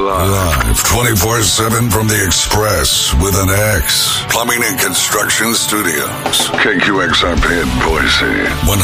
Live 24/7 from the Express with an X. Plumbing and Construction Studios. KQXRP in Boise.